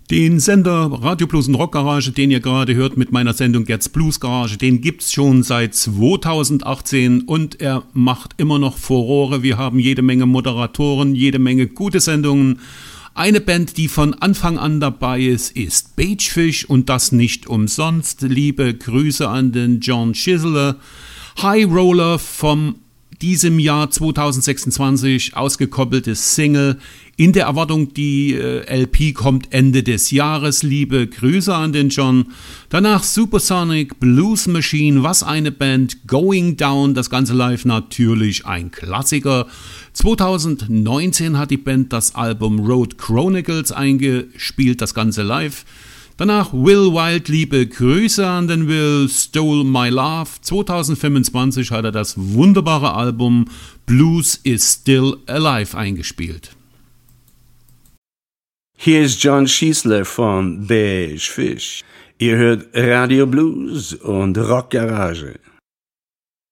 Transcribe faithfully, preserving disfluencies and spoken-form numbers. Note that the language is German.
Den Sender Radio Blues und Rock Garage, den ihr gerade hört mit meiner Sendung Gets Blues Garage, den gibt's schon seit zweitausendachtzehn und er macht immer noch Furore. Wir haben jede Menge Moderatoren, jede Menge gute Sendungen. Eine Band, die von Anfang an dabei ist, ist Bagefish und das nicht umsonst. Liebe Grüße an den John Chisler. High Roller vom diesem Jahr zweitausendsechsundzwanzig ausgekoppeltes Single. In der Erwartung, die äh, L P kommt Ende des Jahres. Liebe Grüße an den John. Danach Supersonic Blues Machine, was eine Band. Going Down, das Ganze live natürlich ein Klassiker. zweitausendneunzehn hat die Band das Album Road Chronicles eingespielt, das Ganze live. Danach Will Wild, liebe Grüße an den Will, Stole My Love. zweitausendfünfundzwanzig hat er das wunderbare Album Blues is Still Alive eingespielt. Hier ist John Chisler von Bagefish. Ihr hört Radio Blues und Rock Garage.